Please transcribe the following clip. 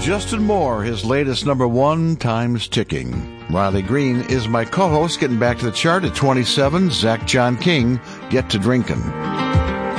Justin Moore, his latest number one, Time's Ticking. Riley Green is my co-host, getting back to the chart at 27. Zach John King, Get to Drinkin'.